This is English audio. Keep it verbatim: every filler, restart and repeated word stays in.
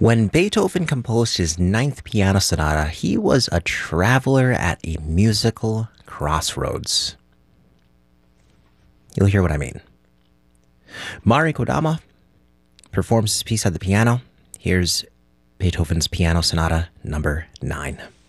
When Beethoven composed his Ninth Piano Sonata, he was a traveler at a musical crossroads. You'll hear what I mean. Mari Kodama performs his piece at the piano. Here's Beethoven's Piano Sonata number nine.